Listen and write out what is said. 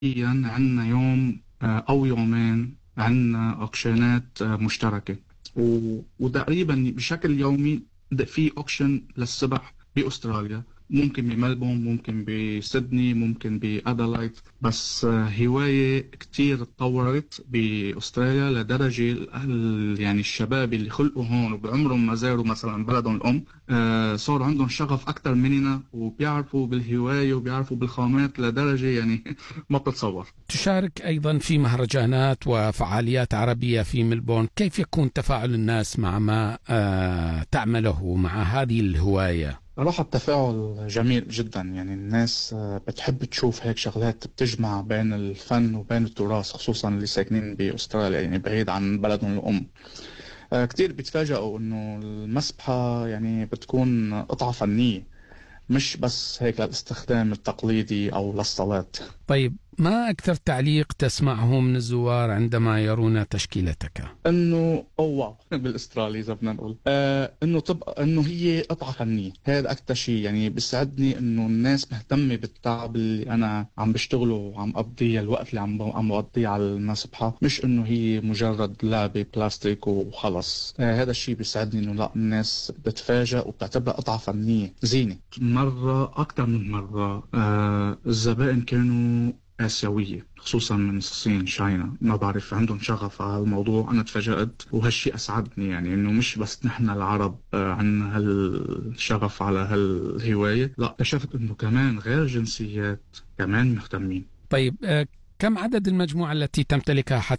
عندنا يوم أو يومين عندنا أوكشنات مشتركة، وتقريبا بشكل يومي في أوكشن للسبح بأستراليا، ممكن بملبون، ممكن بسيدني، ممكن بأدلايد. بس هواية كتير تطورت بأستراليا لدرجة يعني الشباب اللي خلقوا هون وبعمرهم ما زاروا مثلا بلدهم الأم صار عندهم شغف أكتر مننا، وبيعرفوا بالهواية وبيعرفوا بالخامات لدرجة يعني ما بتتصور. تشارك أيضا في مهرجانات وفعاليات عربية في ملبورن، كيف يكون تفاعل الناس مع ما تعمله مع هذه الهواية؟ صراحة التفاعل جميل جدا، يعني الناس بتحب تشوف هيك شغلات بتجمع بين الفن وبين التراث، خصوصا اللي ساكنين بأستراليا يعني بعيد عن بلدهم الأم. كتير بيتفاجئوا إنه المسبحة يعني بتكون قطعة فنية، مش بس هيك للاستخدام التقليدي أو للصلاة. طيب، ما أكثر تعليق تسمعه من الزوار عندما يرون تشكيلتك؟ انه واو بالاسترالي اذا بدنا نقول انه تبقى انه هي قطعه فنيه، هذا اكثر شيء يعني بيسعدني، انه الناس مهتمه بالتعب اللي انا عم بشتغله وعم اقضيه، الوقت اللي عم بقضيه على المسبحه، مش انه هي مجرد لعبه بلاستيك وخلص. هذا الشيء بيسعدني، انه لا، الناس بتتفاجئ وبتعتبرها قطعه فنيه زينه. مره اكثر من مره الزبائن كانوا آسيوية، خصوصا من الصين، شاينا، ما بعرف عندهم شغف على الموضوع. أنا تفاجأت وهالشي أسعدني، يعني إنه مش بس نحن العرب عندنا هالشغف على هالهواية، لا، اكتشفت إنه كمان غير جنسيات كمان مهتمين. طيب، كم عدد المجموعة التي تمتلكها حتى